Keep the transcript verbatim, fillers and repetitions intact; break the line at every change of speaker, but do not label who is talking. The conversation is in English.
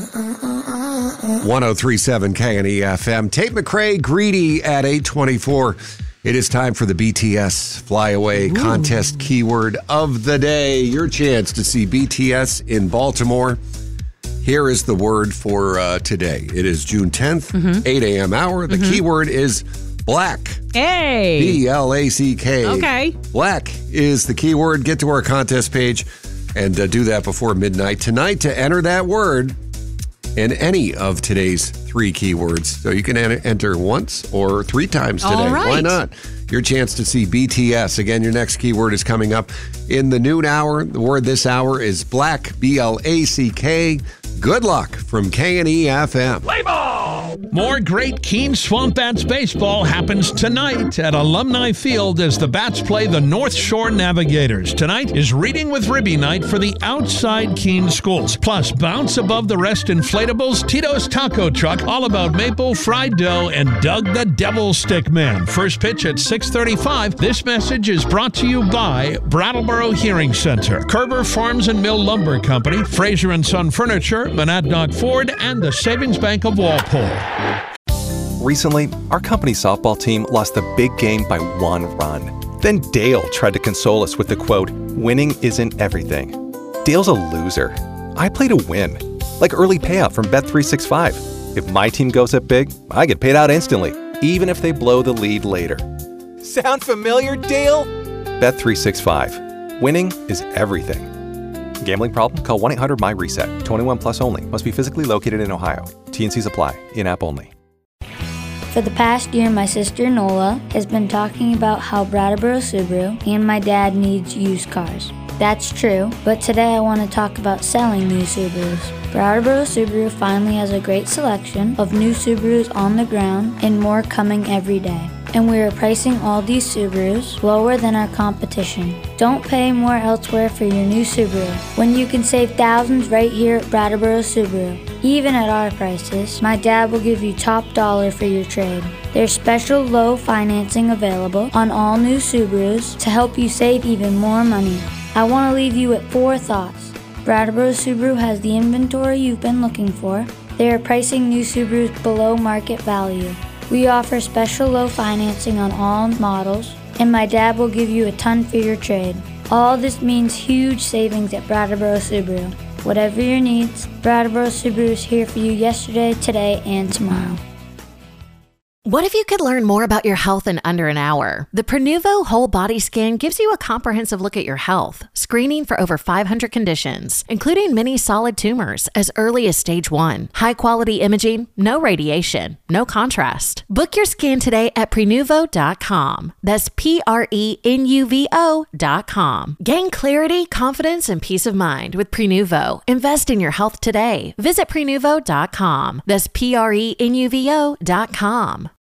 one oh three point seven K N E F M. Tate McRae, Greedy at eight twenty-four. It is time for the B T S Flyaway Ooh. Contest keyword of the day. Your chance to see B T S in Baltimore. Here is the word for uh, today. It is June tenth, mm-hmm. eight a.m. hour. The mm-hmm. keyword is black.
Hey.
B L A C K.
Okay.
Black is the keyword. Get to our contest page and uh, do that before midnight tonight to enter that word in any of today's three keywords. So you can en- enter once or three times today.
All right.
Why not? Your chance to see B T S. Again, your next keyword is coming up in the noon hour. The word this hour is black, B L A C K. Good luck from K N E F M.
Play ball!
More great Keene Swamp Bats baseball happens tonight at Alumni Field as the Bats play the North Shore Navigators. Tonight is Reading with Ribby night for the outside Keene schools. Plus, Bounce Above the Rest inflatables, Tito's Taco Truck, All About Maple, Fried Dough, and Doug the Devil Stick Man. First pitch at six thirty-five. This message is brought to you by Brattleboro Hearing Center, Kerber Farms and Mill Lumber Company, Fraser and Son Furniture, Monadnock Ford, and the Savings Bank of Walpole.
Recently, our company softball team lost the big game by one run. Then Dale tried to console us with the quote, "Winning isn't everything." Dale's a loser. I play to win. Like early payout from Bet three sixty-five. If my team goes up big, I get paid out instantly, even if they blow the lead later. Sound familiar, Dale? Bet three sixty-five. Winning is everything. Gambling problem? Call one eight hundred my reset. twenty-one plus only. Must be physically located in Ohio. T N Cs apply. In-app only.
For the past year, my sister Nola has been talking about how Brattleboro Subaru and my dad needs used cars. That's true, but today I want to talk about selling new Subarus. Brattleboro Subaru finally has a great selection of new Subarus on the ground and more coming every day. And we are pricing all these Subarus lower than our competition. Don't pay more elsewhere for your new Subaru when you can save thousands right here at Brattleboro Subaru. Even at our prices, my dad will give you top dollar for your trade. There's special low financing available on all new Subarus to help you save even more money. I want to leave you with four thoughts. Brattleboro Subaru has the inventory you've been looking for. They are pricing new Subarus below market value. We offer special low financing on all models, and my dad will give you a ton for your trade. All this means huge savings at Brattleboro Subaru. Whatever your needs, Brattleboro Subaru is here for you yesterday, today, and tomorrow.
What if you could learn more about your health in under an hour? The Prenuvo Whole Body Scan gives you a comprehensive look at your health, screening for over five hundred conditions, including many solid tumors as early as stage one. High-quality imaging, no radiation, no contrast. Book your scan today at Prenuvo dot com. That's P R E N U V O dot com. Gain clarity, confidence, and peace of mind with Prenuvo. Invest in your health today. Visit Prenuvo dot com. That's P R E N U V O dot com.